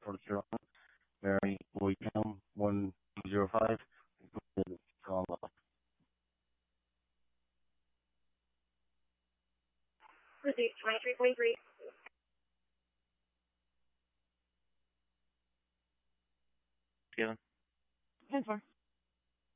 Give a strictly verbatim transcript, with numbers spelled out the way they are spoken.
North Carolina. Mary William one zero five. Call off. Proceed twenty-three forty-three. Kevin. ten four.